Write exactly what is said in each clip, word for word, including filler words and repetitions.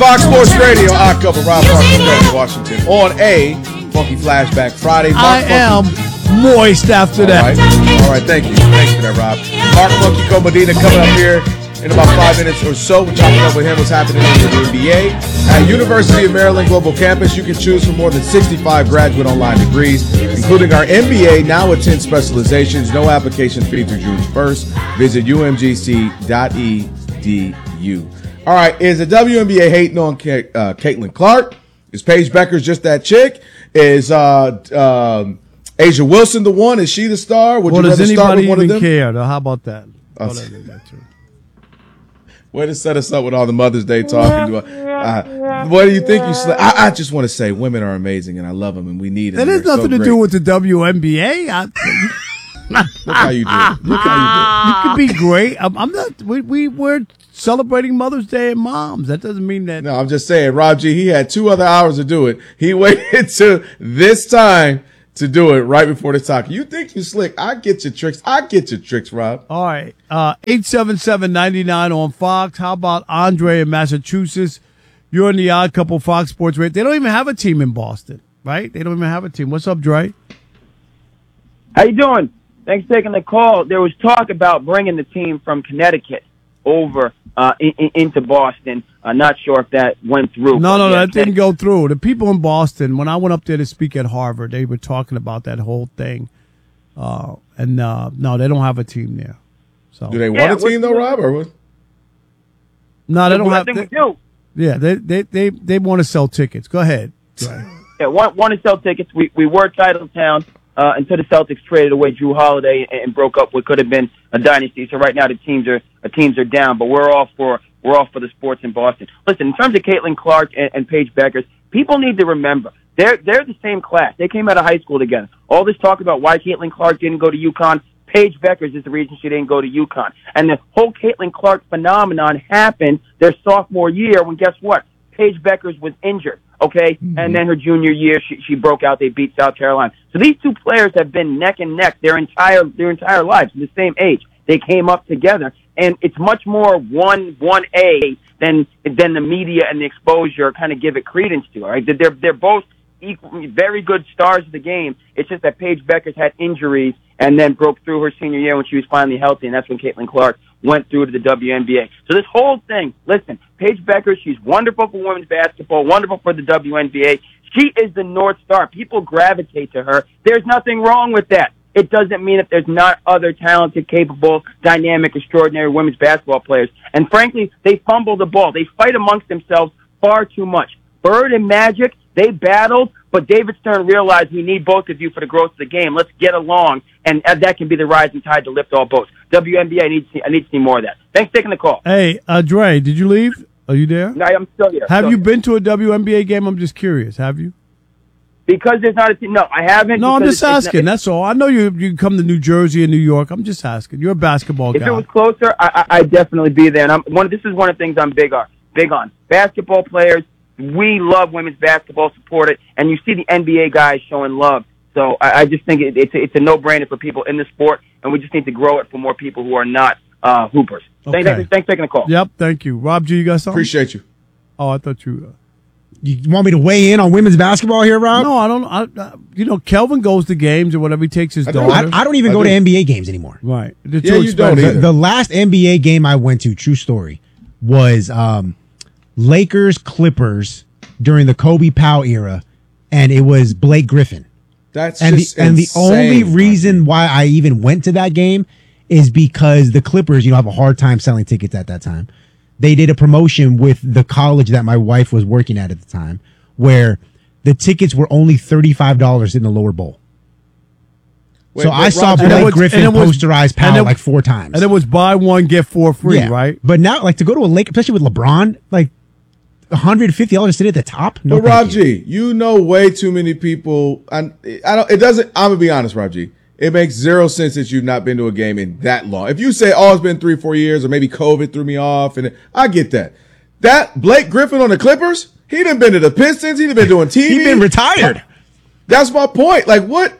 Fox Sports Radio. I cover Rob Parker, Washington, on a Funky Flashback Friday. Mark I Funky. am moist after All that. Right. All right, thank you. Thanks for that, Rob. Mark Funky Co Medina coming up here in about five minutes or so. We're talking up with him what's happening in the N B A. At University of Maryland Global Campus, you can choose from more than sixty-five graduate online degrees, including our M B A, now with ten specializations. No application fee through June first. Visit u m g c dot e d u. All right, is the W N B A hating on K- uh, Caitlin Clark? Is Paige Beckers just that chick? Is uh, um, Asia Wilson the one? Is she the star? Would well, you does rather start anybody with one even of them? care? Though? How about that? Oh, Oh, that too. Way to set us up with all the Mother's Day talking. Uh, what do you think? You? Sl- I, I just want to say, women are amazing, and I love them, and we need them. That has They're nothing so to great. do with the W N B A. I, Look how you do it. Look how you could be great. I'm, I'm not. We, we we're celebrating Mother's Day and moms. That doesn't mean that. you do. No, I'm just saying, Rob G. He had two other hours to do it. He waited to this time to do it right before the talk. You think you slick? I get your tricks. I get your tricks, Rob. All right. Uh, eight seven seven, nine nine on Fox. How about Andre in Massachusetts? You're in the Odd Couple Fox Sports Radio. They don't even have a team in Boston, right? They don't even have a team. What's up, Dre? How you doing? Thanks for taking the call. There was talk about bringing the team from Connecticut over uh, in, in, into Boston. I'm not sure if that went through. No, no, Yeah, that didn't go through. The people in Boston, when I went up there to speak at Harvard, they were talking about that whole thing. Uh, and uh, no, they don't have a team there. So Do they want Yeah, a team, though, Rob? Or what? no, they don't I have. think They, we do. yeah, they they they they want to sell tickets. Go ahead. Right. Yeah, want, want to sell tickets. We we were Titletown uh, until the Celtics traded away Drew Holiday and, and broke up what could have been a dynasty. So right now the teams are the teams are down, but we're all for we're all for the sports in Boston. Listen, in terms of Caitlin Clark and, and Paige Beckers, people need to remember they're they're the same class. They came out of high school together. All this talk about why Caitlin Clark didn't go to UConn. Paige Beckers is the reason she didn't go to UConn. And the whole Caitlin Clark phenomenon happened their sophomore year when, guess what? Paige Beckers was injured, okay? Mm-hmm. And then her junior year, she, she broke out. They beat South Carolina. So these two players have been neck and neck their entire their entire lives, the same age. They came up together. And it's much more one one A than than the media and the exposure kind of give it credence to, all right? They're, they're both equal, very good stars of the game. It's just that Paige Beckers had injuries and then broke through her senior year when she was finally healthy, and that's when Caitlin Clark went through to the W N B A. So this whole thing, listen, Paige Beckers, she's wonderful for women's basketball, wonderful for the W N B A. She is the North Star. People gravitate to her. There's nothing wrong with that. It doesn't mean that there's not other talented, capable, dynamic, extraordinary women's basketball players. And frankly, they fumble the ball. They fight amongst themselves far too much. Bird and Magic, they battled, but David Stern realized we need both of you for the growth of the game. Let's get along, and that can be the rising tide to lift all boats. W N B A, I need to see, I need to see more of that. Thanks for taking the call. Hey, uh, Dre, did you leave? Are you there? No, I'm still here. Have still you here. been to a W N B A game? I'm just curious. Have you? Because there's not a team. No, I haven't. No, I'm because just it's- it's asking. not- That's all. I know you you come to New Jersey and New York. I'm just asking. You're a basketball If guy. it was closer, I, I, I'd definitely be there. And I'm one. This is one of the things I'm big on. Big on basketball players. We love women's basketball, support it, and you see the N B A guys showing love. So I, I just think it, it's a, it's a no-brainer for people in the sport, and we just need to grow it for more people who are not uh, hoopers. Okay. Thanks, thanks, thanks for taking the call. Yep, thank you. Rob G, you got something? Appreciate you. Oh, I thought you... Uh, You want me to weigh in on women's basketball here, Rob? no, I don't... I, I, you know, Kelvin goes to games or whatever. He takes his I don't- daughter. I, I don't even I go do. to N B A games anymore. right. They're Yeah, too you don't expensive. either. The, the last N B A game I went to, true story, was um, Lakers Clippers during the Kobe Powell era, and it was Blake Griffin. That's And the just and the insane, only Rob. reason why I even went to that game is because the Clippers, you know, have a hard time selling tickets at that time. They did a promotion with the college that my wife was working at at the time, where the tickets were only thirty-five dollars in the lower bowl. Wait, so but I saw Rob, And it Blake was- Griffin and it was- posterize and Powell it- like four times. And it was buy one, get four free, Yeah. right? But now, like, to go to a lake, especially with LeBron, like one hundred fifty dollars to sit at the top. No, But Rob thank you. G, you know way too many people. I, I don't. It doesn't. I'm gonna be honest, Rob G. It makes zero sense that you've not been to a game in that long. If you say, "Oh, it's been three, four years," or maybe COVID threw me off, and I get that. That Blake Griffin on the Clippers, he done been to the Pistons. He done been doing T V. He's been retired. That's my point. Like what?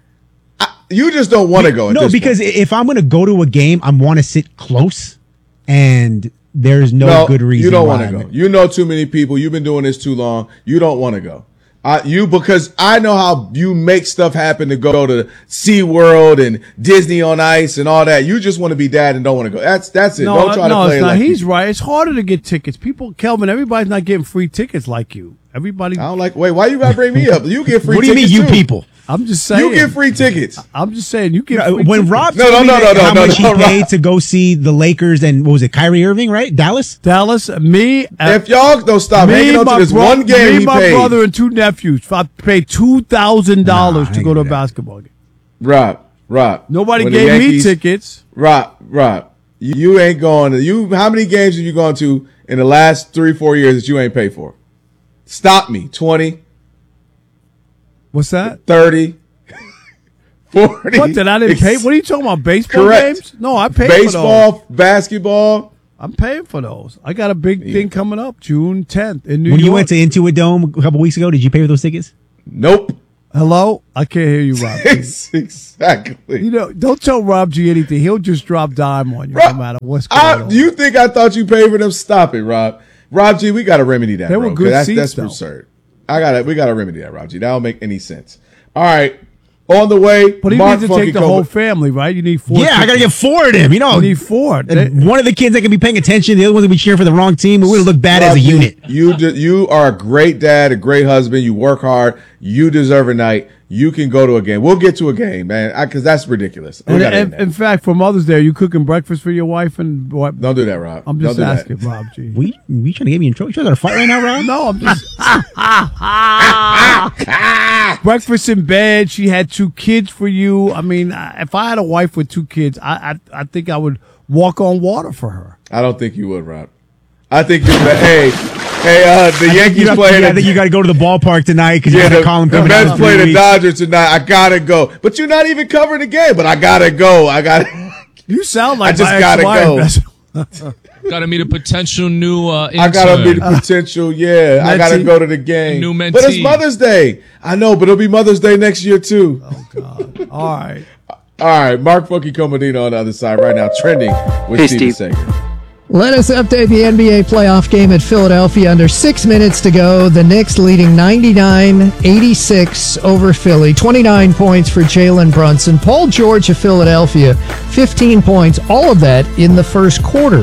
I, you just don't want to go. At No, this because point. if I'm going to go to a game, I want to sit close and there's no, good reason you don't why. want to go. You know too many people. You've been doing this too long. You don't want to go. I, you because I know how you make stuff happen to go to SeaWorld and Disney on Ice and all that. You just want to be dad and don't want to go. That's that's it. No, don't try no, to play it's not. like He's you. right. It's harder to get tickets. People, Kelvin, everybody's not getting free tickets like you. Everybody. I don't like. Wait, why you gotta bring me up? You get free. What do you mean, tickets you too. people? I'm just saying. You get free tickets. I'm just saying. You get free When tickets. Rob No, told no, me no, that no, how no, much no, he no, paid Rob. to go see the Lakers and what was it, Kyrie Irving, right? Dallas. Dallas, me, If y'all don't stop hanging on to this bro- one game me, he my paid, brother, and two nephews. I paid two thousand dollars Nah, I to ain't go to a do that. basketball game. Rob, Rob. Nobody when the gave Yankees- me tickets. Rob, Rob, you ain't going to, you, how many games have you gone to in the last three, four years that you ain't paid for? Stop me. twenty, What's that? thirty, forty. What, that I didn't pay? What are you talking about? Baseball Correct. games? No, I paid for those. Baseball, basketball. I'm paying for those. I got a big thing coming up June tenth in New When York. you went to Intuit Dome a couple weeks ago, did you pay for those tickets? Nope. Hello? I can't hear you, Rob G. Exactly. You know, don't tell Rob G anything. He'll just drop dime on you Rob, no matter what's going I, on. you think I thought you paid for them? Stop it, Rob. Rob G, we got to remedy that. They were bro, 'cause good that's, seats, that's though. absurd. I got to We got to remedy that, Rob G. That don't make any sense. All right. On the way, But he Mark needs to Funky take the Coma- whole family, right? You need four. Yeah, I gotta get four of them. You know, You need four. And They- one of the kids that can be paying attention, the other one's gonna be cheering for the wrong team. We're gonna look bad as a Rob G, unit. You de- you are a great dad, a great husband. You work hard. You deserve a night. You can go to a game. We'll get to a game, man, because that's ridiculous. We And, gotta end and- that. in fact, for Mother's Day, are you cooking breakfast for your wife and what? Don't do that, Rob. I'm just Don't do asking, that. Rob G. We we trying to get me in trouble? You trying to fight right now, Rob? No, I'm just breakfast in bed. She had two kids for you. I mean, I- if I had a wife with two kids, I I, I think I would walk on water for her. I don't think you would, Rob. I think you're the hey, hey. Uh, the Yankees You have- playing. I think you got to go to the ballpark tonight because Yeah, you're the, gonna call him the coming Mets out in play three the weeks. Dodgers tonight. I gotta go, but you're not even covering the game. But I gotta go. I got. You sound like I just my gotta ex-wife. go. That's- Got to meet a potential new uh, intern. I gotta be the potential. Yeah, I gotta Mentee. go to the game. New mentee. But it's Mother's Day. I know, but it'll be Mother's Day next year too. All right. All right, Mark Funky Comodino on the other side right now, trending with Hey, Steve Steve. Sager. Let us update the N B A playoff game at Philadelphia. Under six minutes to go. The Knicks leading ninety-nine eighty-six over Philly. twenty-nine points for Jalen Brunson. Paul George of Philadelphia, fifteen points. All of that in the first quarter.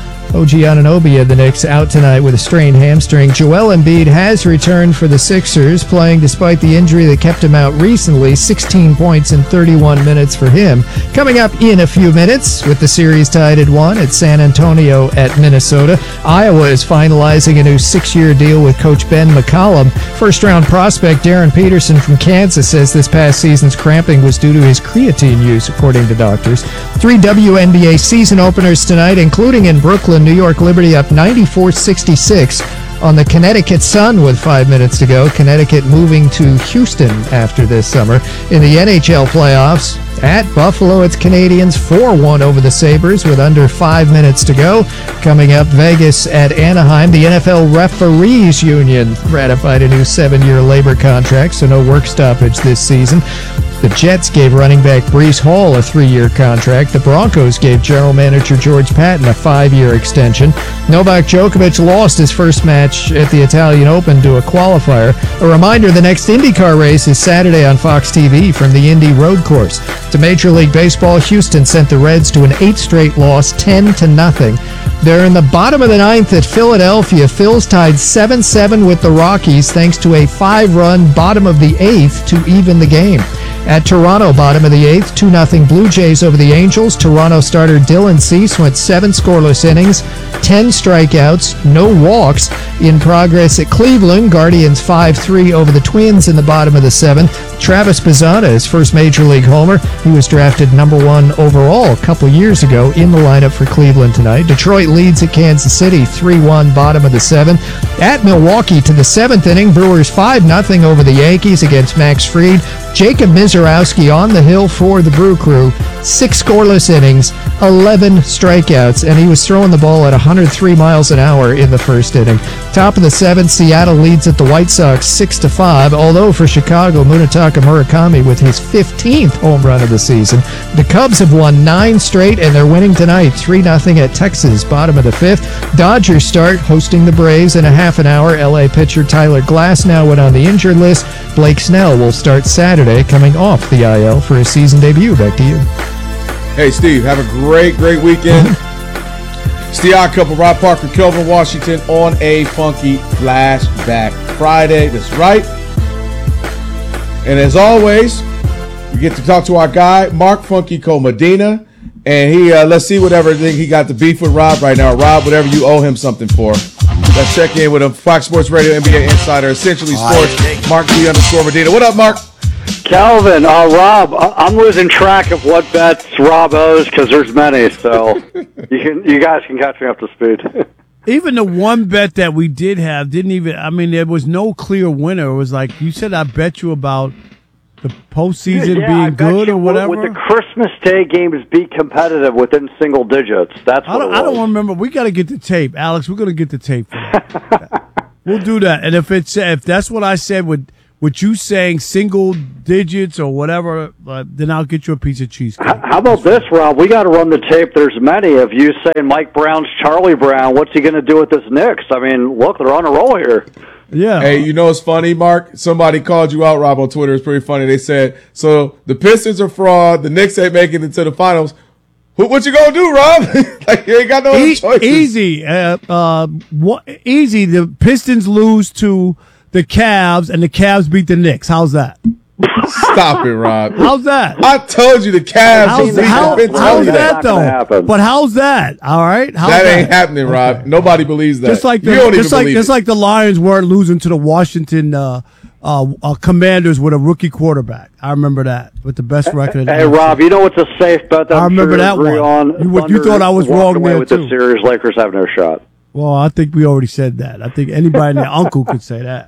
O G Anunoby of the Knicks out tonight with a strained hamstring. Joel Embiid has returned for the Sixers, playing despite the injury that kept him out recently. sixteen points in thirty-one minutes for him. Coming up in a few minutes, with the series tied at one at San Antonio at Minnesota. Iowa is finalizing a new six-year deal with coach Ben McCollum. First-round prospect Darren Peterson from Kansas says this past season's cramping was due to his creatine use, according to doctors. Three W N B A season openers tonight, including in Brooklyn. New York Liberty up ninety-four sixty-six on the Connecticut Sun with five minutes to go. Connecticut moving to Houston after this summer. In the N H L playoffs, at Buffalo, it's Canadians four one over the Sabres with under five minutes to go. Coming up, Vegas at Anaheim. The N F L Referees Union ratified a new seven-year labor contract, so no work stoppage this season. The Jets gave running back Breece Hall a three-year contract. The Broncos gave general manager George Patton a five-year extension. Novak Djokovic lost his first match at the Italian Open to a qualifier. A reminder, the next IndyCar race is Saturday on Fox T V from the Indy Road Course. To Major League Baseball, Houston sent the Reds to an eighth straight loss, ten to nothing. They're in the bottom of the ninth at Philadelphia. Phil's tied seven seven with the Rockies thanks to a five-run bottom of the eighth to even the game. At Toronto, bottom of the eighth, two nothing Blue Jays over the Angels. Toronto starter Dylan Cease went seven scoreless innings, ten strikeouts, no walks. In progress at Cleveland, Guardians five three over the Twins in the bottom of the seventh. Travis Bazzana, his first Major League homer. He was drafted number one overall a couple years ago in the lineup for Cleveland tonight. Detroit leads at Kansas City three one, bottom of the seventh. At Milwaukee to the seventh inning, Brewers five nothing over the Yankees against Max Fried. Jacob Mizorowski on the hill for the Brew Crew. Six scoreless innings, eleven strikeouts, and he was throwing the ball at one hundred three miles an hour in the first inning. Top of the seventh, Seattle leads at the White Sox six to five. Although for Chicago, Munetaka Murakami with his fifteenth home run of the season. The Cubs have won nine straight, and they're winning tonight three nothing at Texas, bottom of the fifth. Dodgers start hosting the Braves in a half an hour. L A pitcher Tyler Glasnow went on the injured list. Blake Snell will start Saturday, coming off the I L for his season debut. Back to you. Hey, Steve, have a great, great weekend. It's the Odd Couple, Rob Parker, Kelvin Washington on a funky Flashback Friday. That's right. And as always, we get to talk to our guy, Mark Funky Co-Medina. And he, uh, let's see whatever thing he got to beef with Rob right now. Rob, whatever you owe him something for. Let's check in with him. Fox Sports Radio, N B A Insider, Essentially Sports, Mark D underscore Medina. What up, Mark? Calvin, uh, Rob, I'm losing track of what bets Rob owes because there's many, so you can, you guys can catch me up to speed. Even the one bet that we did have didn't even, I mean, there was no clear winner. It was like, you said, I bet you about the postseason yeah, being I bet good you or whatever. Would the Christmas Day games be competitive within single digits? That's what I don't, it was. I don't remember. We got to get the tape. Alex, we're going to get the tape for that. We'll do that. And if it's if that's what I said with with you saying single digits or whatever, uh, then I'll get you a piece of cheesecake. How about this, Rob? We got to run the tape. There's many of you saying Mike Brown's Charlie Brown. What's he going to do with this Knicks? I mean, look, they're on a roll here. Yeah. Hey, you know what's funny, Mark? Somebody called you out, Rob, on Twitter. It's pretty funny. They said, so the Pistons are fraud. The Knicks ain't making it to the finals. What, what you gonna do, Rob? Like, you ain't got no e- other choices. Easy. Uh, uh, what, easy. The Pistons lose to the Cavs, and the Cavs beat the Knicks. How's that? Stop it, Rob. How's that? I told you the Cavs. How's, will beat how, the Pistons. how's That's that, not gonna though? happen. But how's that? All right? How's That that ain't happening, Rob. Okay. Nobody believes that. Just like the, you don't just even like believe just it. like the Lions weren't losing to the Washington uh, uh, uh, Commanders with a rookie quarterback. I remember that with the best record. in the Hey, N F L. Rob, you know what's a safe bet that I I'm remember sure that agree one. on? You- what, you Thunder thought I was walk wrong away there, with too. the series. Lakers have no shot. Well, I think we already said that. I think anybody and their uncle could say that.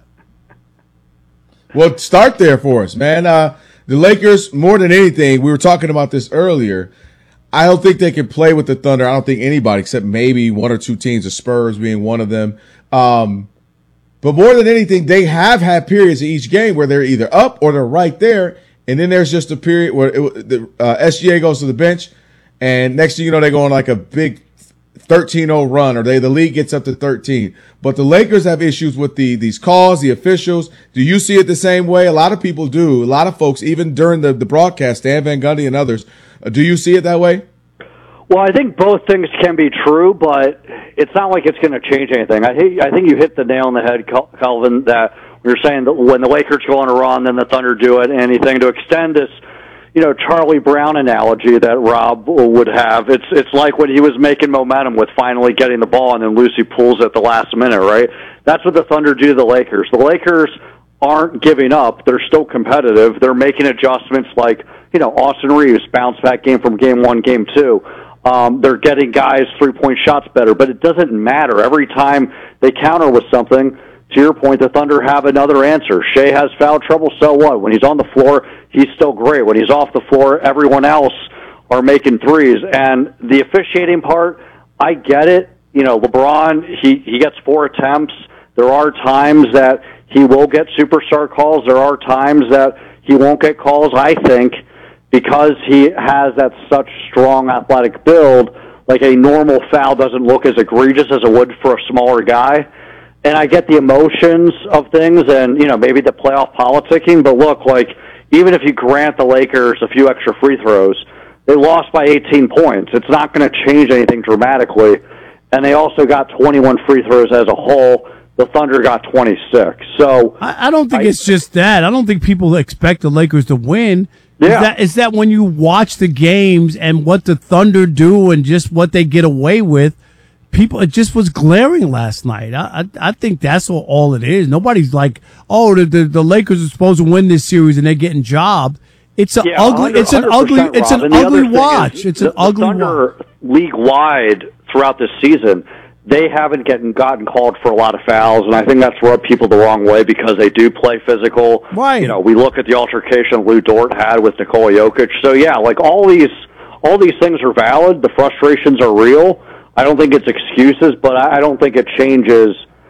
Well, start there for us, man. Uh, the Lakers, more than anything, we were talking about this earlier. I don't think they can play with the Thunder. I don't think anybody except maybe one or two teams, the Spurs being one of them. Um, but more than anything, they have had periods in each game where they're either up or they're right there. And then there's just a period where it, the uh, S G A goes to the bench, and next thing you know, they go on like a big thirteen oh run, or they the league gets up to thirteen. But the Lakers have issues with the these calls, the officials. Do you see it the same way? A lot of people do. A lot of folks, even during the, the broadcast, Dan Van Gundy and others, uh, do you see it that way? Well, I think both things can be true, but it's not like it's going to change anything. I think I think you hit the nail on the head, Calvin, that you're saying that when the Lakers go on a run, then the Thunder do it. Anything to extend this, you know, Charlie Brown analogy that Rob would have. It's it's like when he was making momentum with finally getting the ball, and then Lucy pulls at the last minute, right? That's what the Thunder do to the Lakers. The Lakers aren't giving up. They're still competitive. They're making adjustments like, you know, Austin Reeves, bounce back game from game one, game two. Um, they're getting guys three-point shots better, but it doesn't matter. Every time they counter with something, to your point, the Thunder have another answer. Shea has foul trouble, so what? When he's on the floor, he's still great. When he's off the floor, everyone else are making threes. And the officiating part, I get it. You know, LeBron, he, he gets four attempts. There are times that he will get superstar calls. There are times that he won't get calls, I think, because he has that such strong athletic build. Like a normal foul doesn't look as egregious as it would for a smaller guy. And I get the emotions of things and, you know, maybe the playoff politicking, but look, like, even if you grant the Lakers a few extra free throws, they lost by eighteen points. It's not going to change anything dramatically. And they also got twenty-one free throws as a whole. The Thunder got twenty-six. So I, I don't think I, it's just that. I don't think people expect the Lakers to win. Yeah. Is that, is that when you watch the games and what the Thunder do and just what they get away with, people, it just was glaring last night. I I, I think that's all, all it is. Nobody's like, oh, the, the the Lakers are supposed to win this series and they're getting jobbed. It's an yeah, ugly. It's an ugly. It's an Rob. And the other ugly thing watch. is It's the, an ugly the Thunder watch. league-wide throughout this season, they haven't getting gotten called for a lot of fouls, and I think that's rubbed people the wrong way because they do play physical. Right. You know, we look at the altercation Lou Dort had with Nikola Jokic. So yeah, like all these, all these things are valid. The frustrations are real. I don't think it's excuses, but I don't think it changes,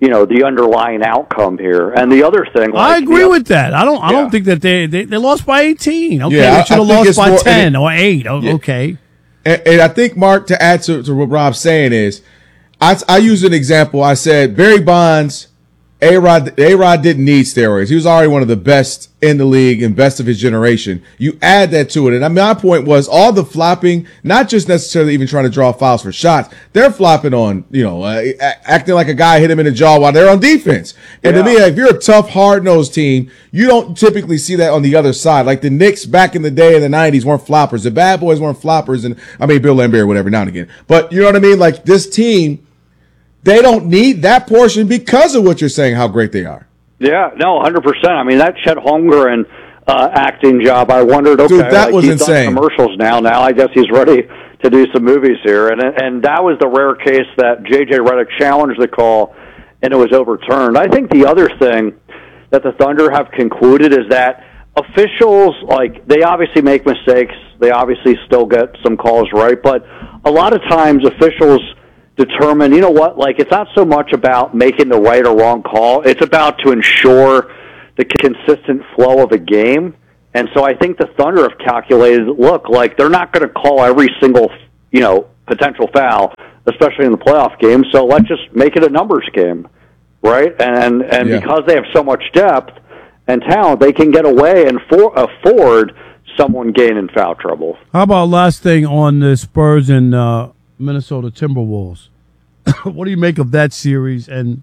you know, the underlying outcome here. And the other thing, like, I agree the, with that. I don't. I Yeah. don't think that they, they they lost by eighteen. Okay, Yeah, I- they should I have think lost it's by more- ten and it- or eight. Oh, Yeah. Okay. And, and I think, Mark, to add to, to what Rob's saying is, I, I used an example. I said Barry Bonds, A-Rod, A-Rod didn't need steroids. He was already one of the best in the league and best of his generation. You add that to it. And I mean, my point was all the flopping, not just necessarily even trying to draw fouls for shots. They're flopping on, you know, uh, acting like a guy hit him in the jaw while they're on defense. And Yeah. to me, if you're a tough, hard-nosed team, you don't typically see that on the other side. Like the Knicks back in the day in the nineties weren't floppers. The Bad Boys weren't floppers. And I mean, Bill Laimbeer, whatever, now and again. But you know what I mean? Like this team, they don't need that portion because of what you're saying, how great they are. Yeah, no, one hundred percent. I mean, that Chet Holmgren uh, acting job, I wondered, okay, Dude, that like was he's insane. done commercials now. Now I guess he's ready to do some movies here. And and that was the rare case that J J Redick challenged the call, and it was overturned. I think the other thing that the Thunder have concluded is that officials, like, they obviously make mistakes. They obviously still get some calls right. But a lot of times officials determine, you know what, like it's not so much about making the right or wrong call. It's about to ensure the consistent flow of a game. And so I think the Thunder have calculated, look, like they're not going to call every single, you know, potential foul, especially in the playoff game. So let's just make it a numbers game, right? And and Yeah. because they have so much depth and talent, they can get away and for, afford someone gaining foul trouble. How about last thing on the Spurs and uh, Minnesota Timberwolves? What do you make of that series? And,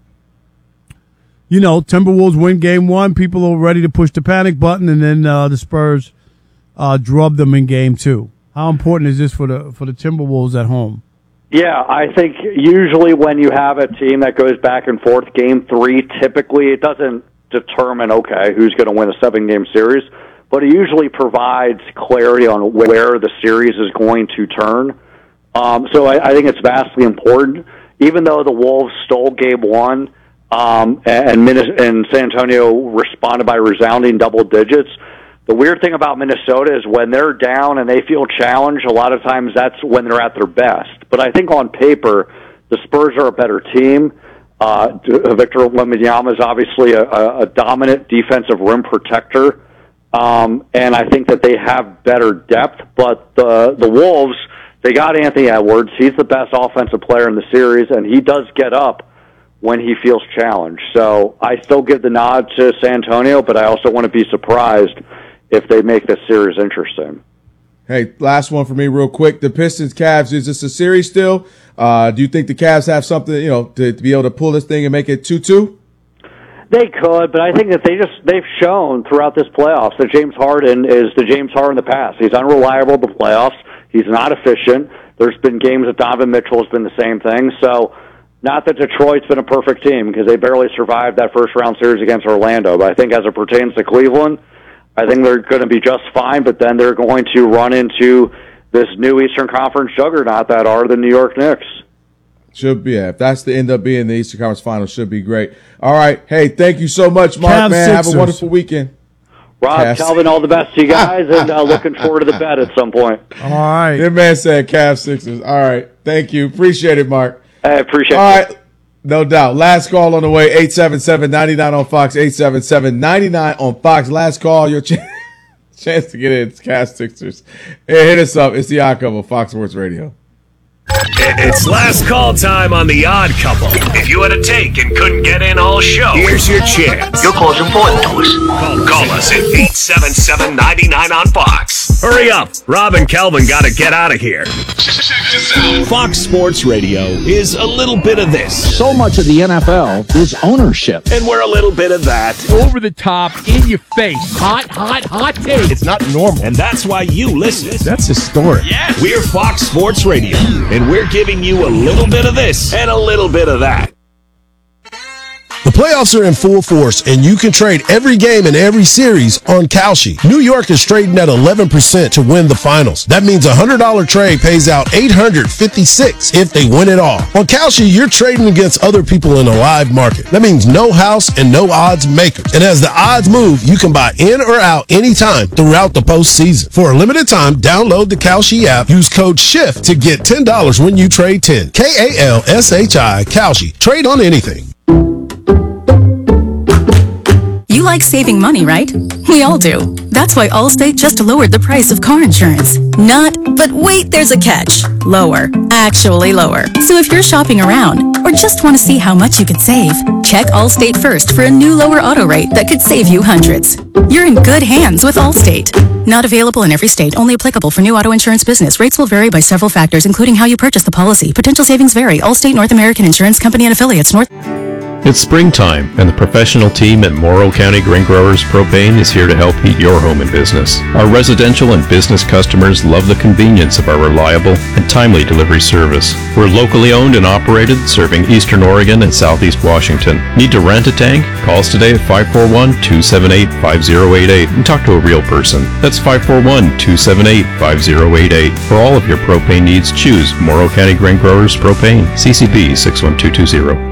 you know, Timberwolves win game one. People are ready to push the panic button, and then uh, the Spurs uh, drub them in game two. How important is this for the for the Timberwolves at home? Yeah, I think usually when you have a team that goes back and forth, game three, typically it doesn't determine, okay, who's going to win a seven-game series, but it usually provides clarity on where the series is going to turn. Um, so I, I think it's vastly important. Even though the Wolves stole game one um, and, and San Antonio responded by resounding double digits, the weird thing about Minnesota is when they're down and they feel challenged, a lot of times that's when they're at their best. But I think on paper, the Spurs are a better team. Uh, Victor Wembanyama is obviously a, a dominant defensive rim protector. Um, and I think that they have better depth. But the the Wolves, they got Anthony Edwards. He's the best offensive player in the series, and he does get up when he feels challenged. So I still give the nod to San Antonio, but I also want to be surprised if they make this series interesting. Hey, last one for me real quick. The Pistons Cavs, is this a series still? Uh, do you think the Cavs have something, you know, to, to be able to pull this thing and make it two two? They could, but I think that they just, they've shown throughout this playoffs that James Harden is the James Harden of the past. He's unreliable in the playoffs. He's not efficient. There's been games that Donovan Mitchell has been the same thing. So not that Detroit's been a perfect team because they barely survived that first round series against Orlando. But I think as it pertains to Cleveland, I think they're going to be just fine, but then they're going to run into this new Eastern Conference juggernaut that are the New York Knicks. Should be. Yeah, if that's to end up being the Eastern Conference Finals, should be great. All right. Hey, thank you so much, Mark, Cavs man. Have Sixers. a wonderful weekend. Rob, Cavs. Calvin, all the best to you guys, and uh, looking forward to the bet at some point. All right. That man said Cavs Sixers. All right. Thank you. Appreciate it, Mark. I appreciate All it. right. No doubt. Last call on the way. eight seven seven, nine nine on Fox. eight seven seven, nine nine on Fox. Last call. Your ch- chance to get in. It's Cavs Sixers. Hey, hit us up. It's the Odd Couple, Fox Sports Radio. It's last call time on The Odd Couple. If you had a take and couldn't get in all show, here's your chance. Your call's important to us. Call, call us at eight seven seven, nine nine on Fox. Hurry up. Rob and Kelvin got to get out of here. Check this out. Fox Sports Radio is a little bit of this. So much of the N F L is ownership. And we're a little bit of that. Over the top, in your face. Hot, hot, hot take. It's not normal. And that's why you listen. That's historic. Yes. We're Fox Sports Radio. And we're giving you a little bit of this and a little bit of that. The playoffs are in full force, and you can trade every game and every series on Kalshi. New York is trading at eleven percent to win the finals. That means a one hundred dollars trade pays out eight hundred fifty-six dollars if they win it all. On Kalshi, you're trading against other people in a live market. That means no house and no odds makers. And as the odds move, you can buy in or out anytime throughout the postseason. For a limited time, download the Kalshi app. Use code SHIFT to get ten dollars when you trade ten. K A L S H I, Kalshi. Trade on anything. like saving money, right? We all do. That's why Allstate just lowered the price of car insurance. Not, but wait, there's a catch. Lower. Actually lower. So if you're shopping around or just want to see how much you could save, check Allstate first for a new lower auto rate that could save you hundreds. You're in good hands with Allstate. Not available in every state. Only applicable for new auto insurance business. Rates will vary by several factors, including how you purchase the policy. Potential savings vary. Allstate North American Insurance Company and affiliates. North. It's springtime, and the professional team at Morrow County Grain Growers Propane is here to help heat your home and business. Our residential and business customers love the convenience of our reliable and timely delivery service. We're locally owned and operated, serving Eastern Oregon and Southeast Washington. Need to rent a tank? Call us today at five four one, two seven eight, five zero eight eight and talk to a real person. That's five four one, two seven eight, five zero eight eight. For all of your propane needs, choose Morrow County Grain Growers Propane, C C B six one two two zero.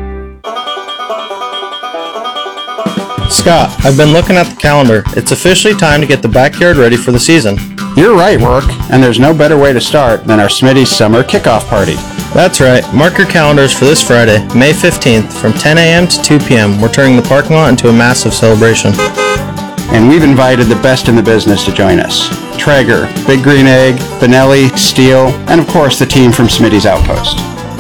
Scott, I've been looking at the calendar. It's officially time to get the backyard ready for the season. You're right, Rourke, and there's no better way to start than our Smitty's Summer Kickoff Party. That's right. Mark your calendars for this Friday, May fifteenth, from ten a.m. to two p.m. We're turning the parking lot into a massive celebration. And we've invited the best in the business to join us. Traeger, Big Green Egg, Benelli, Steel, and of course the team from Smitty's Outpost.